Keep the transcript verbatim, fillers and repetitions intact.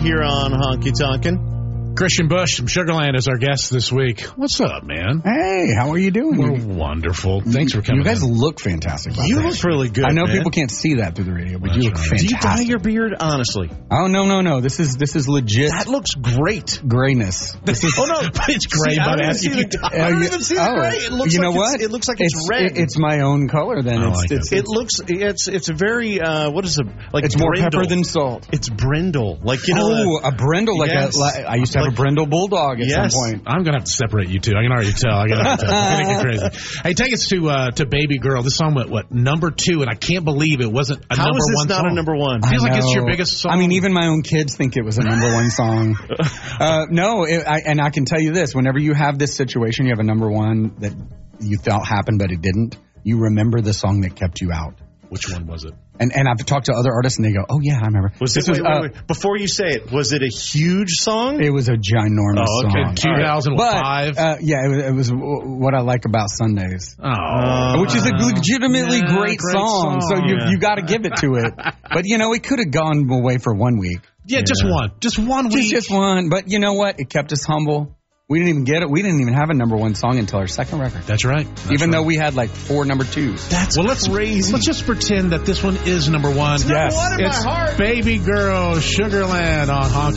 here on Honky Tonkin'. Christian Bush from Sugarland is our guest this week. What's up, man? Hey, how are you doing? We're wonderful. Thanks for coming You guys in. look fantastic. You look really good, I know man. people can't see that through the radio, but That's you look right. fantastic. Do you dye your beard? Honestly. Oh, no, no, no. This is this is legit That looks great. grayness. This is, Oh, no. It's gray, See, I but don't even as see you the, I don't even see the oh, gray. It looks you like know it's, what? It looks like it's, it's red. it- it's my own color then. I It's, like it's, it. It looks, it's it's a very, uh, what is it? Like it's more brindle. pepper than salt. It's brindle. Like, you know. Oh, uh, a brindle. Like yes. a, like, I used to have Like- a brindle bulldog at Yes. some point. I'm going to have to separate you two. I can already tell. I can already tell. It's going to get crazy. Hey, take us to uh, to Baby Girl. This song went, what, number two, and I can't believe it wasn't a How number is this one not song. a number one? Feels I like it's your know. biggest song. I mean, even my own kids think it was a number one song. Uh, no, it, I, and I can tell you this. Whenever you have this situation, you have a number one that you thought happened, but it didn't. You remember the song that kept you out. Which one was it? And and I've talked to other artists, and they go, oh, yeah, I remember. Was this it, was, wait, wait, uh, wait. Before you say it, was it a huge song? It was a ginormous Oh, okay. song. two thousand five. But, uh, yeah, it was, it was w- what I like about Sundays. Oh. Which is a legitimately Yeah, great, great song, song. so you Yeah. you got to give it to it. But, you know, it could have gone away for one week. Yeah, just Yeah. one. Just one Just, week. just one. But you know what? It kept us humble. We didn't even get it. We didn't even have a number one song until our second record. That's right. That's even right. though we had like four number twos. That's well, let's, crazy. let's just pretend that this one is number one. It's number Yes. one in It's my heart. Baby Girl, Sugarland on Honky